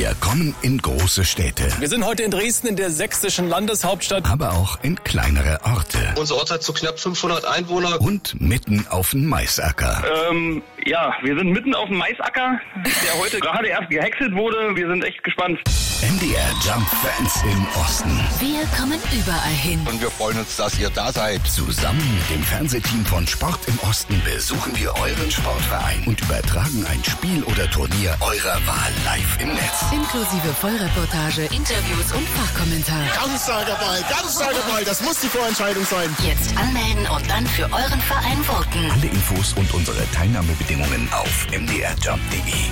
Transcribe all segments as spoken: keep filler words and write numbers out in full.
Wir kommen in große Städte. Wir sind heute in Dresden, in der sächsischen Landeshauptstadt. Aber auch in kleinere Orte. Unser Ort hat so knapp fünfhundert Einwohner. Und mitten auf dem Maisacker. Ähm, ja, wir sind mitten auf dem Maisacker, der heute gerade erst gehäckselt wurde. Wir sind echt gespannt. M D R Jump Fans im Osten. Wir kommen überall hin. Und wir freuen uns, dass ihr da seid. Zusammen mit dem Fernsehteam von Sport im Osten besuchen wir euren Sportverein und übertragen ein Spiel oder Turnier eurer Wahl live im Netz. Inklusive Vollreportage, Interviews und Fachkommentar. Ganz starker Ball, ganz starker Ball. Das muss die Vorentscheidung sein. Jetzt anmelden und dann für euren Verein voten. Alle Infos und unsere Teilnahmebedingungen auf m d r jump punkt d e.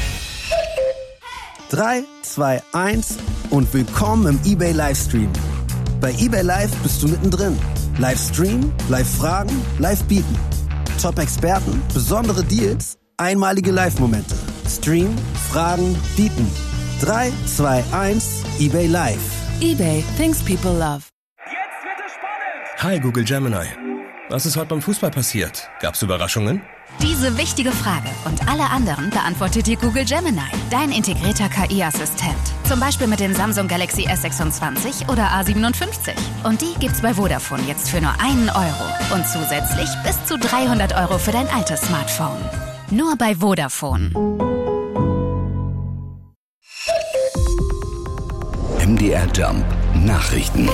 drei, zwei, eins und willkommen im eBay Livestream. Bei eBay Live bist du mittendrin. Livestream, Live-Fragen, Live-Bieten. Top-Experten, besondere Deals, einmalige Live-Momente. Stream, Fragen, Bieten. drei, zwei, eins, eBay Live. eBay, things people love. Jetzt wird es spannend! Hi Google Gemini. Was ist heute beim Fußball passiert? Gab's Überraschungen? Diese wichtige Frage und alle anderen beantwortet dir Google Gemini, dein integrierter K I-Assistent. Zum Beispiel mit den Samsung Galaxy S sechsundzwanzig oder A siebenundfünfzig. Und die gibt's bei Vodafone jetzt für nur einen Euro. Und zusätzlich bis zu dreihundert Euro für dein altes Smartphone. Nur bei Vodafone. M D R Jump Nachrichten.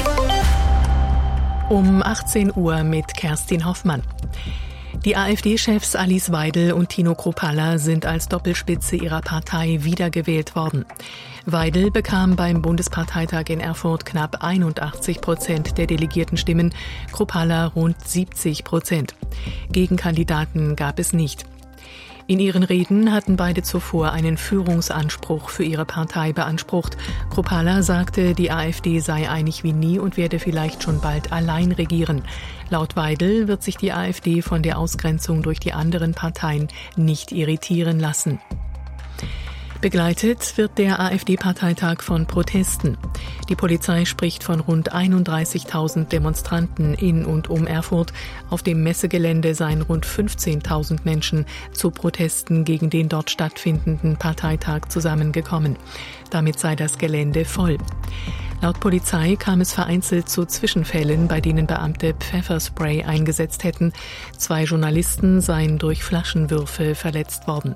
Um achtzehn Uhr mit Kerstin Hoffmann. Die AfD-Chefs Alice Weidel und Tino Kruppalla sind als Doppelspitze ihrer Partei wiedergewählt worden. Weidel bekam beim Bundesparteitag in Erfurt knapp einundachtzig Prozent der Delegiertenstimmen, Kruppalla rund siebzig Prozent. Gegenkandidaten gab es nicht. In ihren Reden hatten beide zuvor einen Führungsanspruch für ihre Partei beansprucht. Kruppalla sagte, die AfD sei einig wie nie und werde vielleicht schon bald allein regieren. Laut Weidel wird sich die AfD von der Ausgrenzung durch die anderen Parteien nicht irritieren lassen. Begleitet wird der AfD-Parteitag von Protesten. Die Polizei spricht von rund einunddreißigtausend Demonstranten in und um Erfurt. Auf dem Messegelände seien rund fünfzehntausend Menschen zu Protesten gegen den dort stattfindenden Parteitag zusammengekommen. Damit sei das Gelände voll. Laut Polizei kam es vereinzelt zu Zwischenfällen, bei denen Beamte Pfefferspray eingesetzt hätten. Zwei Journalisten seien durch Flaschenwürfe verletzt worden.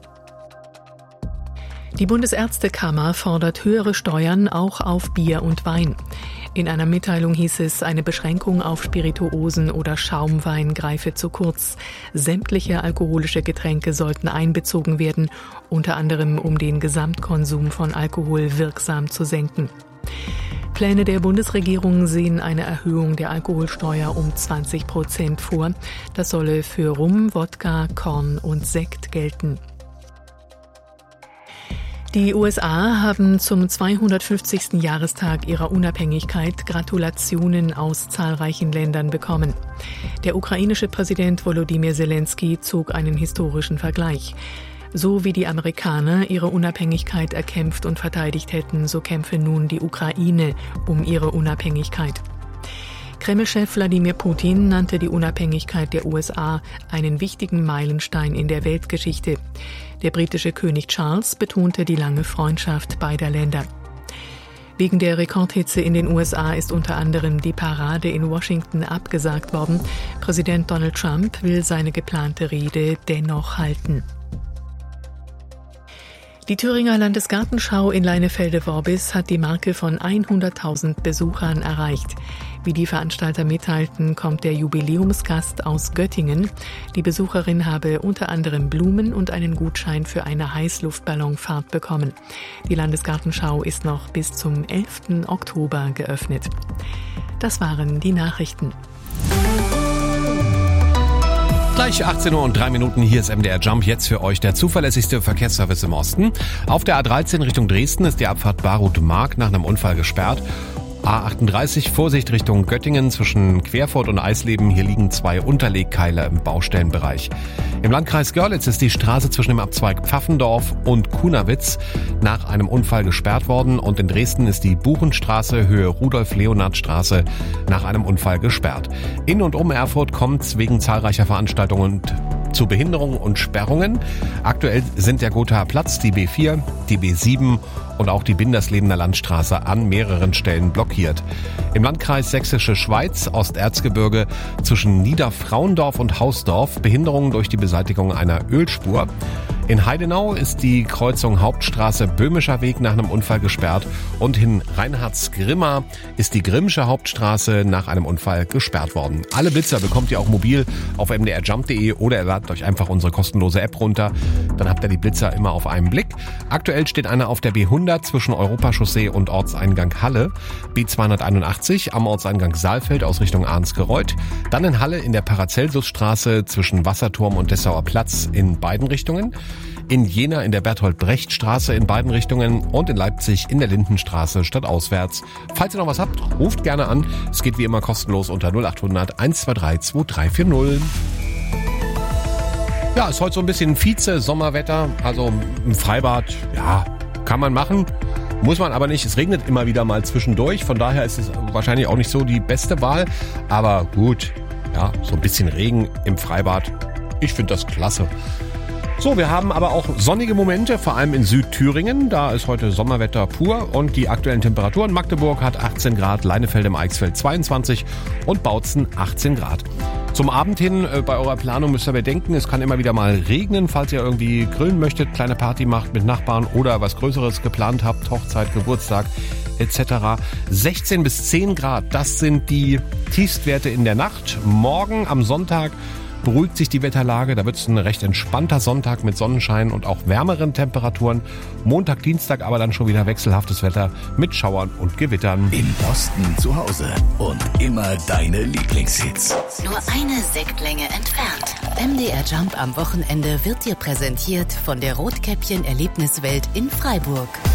Die Bundesärztekammer fordert höhere Steuern auch auf Bier und Wein. In einer Mitteilung hieß es, eine Beschränkung auf Spirituosen oder Schaumwein greife zu kurz. Sämtliche alkoholische Getränke sollten einbezogen werden, unter anderem um den Gesamtkonsum von Alkohol wirksam zu senken. Pläne der Bundesregierung sehen eine Erhöhung der Alkoholsteuer um zwanzig Prozent vor. Das solle für Rum, Wodka, Korn und Sekt gelten. Die U S A haben zum zweihundertfünfzigsten Jahrestag ihrer Unabhängigkeit Gratulationen aus zahlreichen Ländern bekommen. Der ukrainische Präsident Volodymyr Zelensky zog einen historischen Vergleich. So wie die Amerikaner ihre Unabhängigkeit erkämpft und verteidigt hätten, so kämpfe nun die Ukraine um ihre Unabhängigkeit. Kreml-Chef Wladimir Putin nannte die Unabhängigkeit der U S A einen wichtigen Meilenstein in der Weltgeschichte. Der britische König Charles betonte die lange Freundschaft beider Länder. Wegen der Rekordhitze in den U S A ist unter anderem die Parade in Washington abgesagt worden. Präsident Donald Trump will seine geplante Rede dennoch halten. Die Thüringer Landesgartenschau in Leinefelde-Worbis hat die Marke von hunderttausend Besuchern erreicht. Wie die Veranstalter mitteilten, kommt der Jubiläumsgast aus Göttingen. Die Besucherin habe unter anderem Blumen und einen Gutschein für eine Heißluftballonfahrt bekommen. Die Landesgartenschau ist noch bis zum elften Oktober geöffnet. Das waren die Nachrichten. Gleich achtzehn Uhr und drei Minuten, hier ist M D R Jump, jetzt für euch der zuverlässigste Verkehrsservice im Osten. Auf der A dreizehn Richtung Dresden ist die Abfahrt Barut-Mark nach einem Unfall gesperrt. A achtunddreißig, Vorsicht Richtung Göttingen zwischen Querfurt und Eisleben. Hier liegen zwei Unterlegkeiler im Baustellenbereich. Im Landkreis Görlitz ist die Straße zwischen dem Abzweig Pfaffendorf und Kunawitz nach einem Unfall gesperrt worden. Und in Dresden ist die Buchenstraße Höhe Rudolf-Leonhard-Straße nach einem Unfall gesperrt. In und um Erfurt kommt es wegen zahlreicher Veranstaltungen zu Behinderungen und Sperrungen. Aktuell sind der Gothaer Platz, die B vier, die B sieben und auch die Binderslebener Landstraße an mehreren Stellen blockiert. Im Landkreis Sächsische Schweiz, Osterzgebirge zwischen Niederfrauendorf und Hausdorf Behinderungen durch die Beseitigung einer Ölspur. In Heidenau ist die Kreuzung Hauptstraße Böhmischer Weg nach einem Unfall gesperrt und in Reinhardsgrimma ist die Grimmsche Hauptstraße nach einem Unfall gesperrt worden. Alle Blitzer bekommt ihr auch mobil auf m d r jump punkt d e oder ihr ladet euch einfach unsere kostenlose App runter. Dann habt ihr die Blitzer immer auf einen Blick. Aktuell steht einer auf der B hundert zwischen Europachaussee und Ortseingang Halle, B zweihunderteinundachtzig am Ortseingang Saalfeld aus Richtung Arnsgereuth, dann in Halle in der Paracelsusstraße zwischen Wasserturm und Dessauer Platz in beiden Richtungen, in Jena in der Bertolt-Brecht-Straße in beiden Richtungen und in Leipzig in der Lindenstraße stadtauswärts. Falls ihr noch was habt, ruft gerne an. Es geht wie immer kostenlos unter null acht hundert eins zwei drei zwei drei vier null. Ja, ist heute so ein bisschen Vize-Sommerwetter, also im Freibad, ja, kann man machen, muss man aber nicht. Es regnet immer wieder mal zwischendurch, von daher ist es wahrscheinlich auch nicht so die beste Wahl, aber gut, ja, so ein bisschen Regen im Freibad, ich finde das klasse. So, wir haben aber auch sonnige Momente, vor allem in Südthüringen. Da ist heute Sommerwetter pur und die aktuellen Temperaturen. Magdeburg hat achtzehn Grad, Leinefelde im Eichsfeld zweiundzwanzig und Bautzen achtzehn Grad. Zum Abend hin äh, bei eurer Planung müsst ihr bedenken, es kann immer wieder mal regnen, falls ihr irgendwie grillen möchtet, kleine Party macht mit Nachbarn oder was Größeres geplant habt, Hochzeit, Geburtstag et cetera. sechzehn bis zehn Grad, das sind die Tiefstwerte in der Nacht. Morgen am Sonntag beruhigt sich die Wetterlage, da wird es ein recht entspannter Sonntag mit Sonnenschein und auch wärmeren Temperaturen. Montag, Dienstag aber dann schon wieder wechselhaftes Wetter mit Schauern und Gewittern. Im Osten zu Hause und immer deine Lieblingshits. Nur eine Sektlänge entfernt. M D R Jump am Wochenende wird dir präsentiert von der Rotkäppchen Erlebniswelt in Freiburg.